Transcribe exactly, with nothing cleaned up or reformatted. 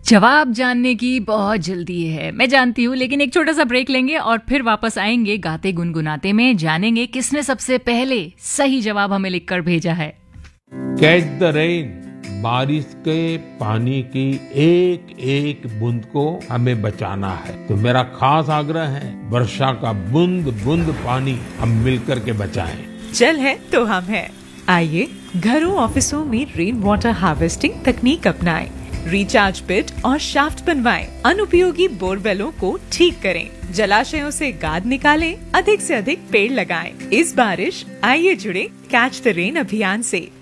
जवाब जानने की बहुत जल्दी है, मैं जानती हूँ, लेकिन एक छोटा सा ब्रेक लेंगे और फिर वापस आएंगे गाते गुनगुनाते में। जानेंगे किसने सबसे पहले सही जवाब हमें लिखकर भेजा है। कैच द रेन, बारिश के पानी की एक एक बूंद को हमें बचाना है। तो मेरा खास आग्रह है, वर्षा का बूंद बूंद पानी हम मिलकर के बचाएं। जल है तो हम हैं। आइए घरों ऑफिसों में रेन वाटर हार्वेस्टिंग तकनीक अपनाएं, रिचार्ज पिट और शाफ्ट बनवाएं, अनुपयोगी बोरवेलों को ठीक करें, जलाशयों से गाद निकालें, अधिक से अधिक पेड़ लगाएं। इस बारिश आइए जुड़े कैच द रेन अभियान से।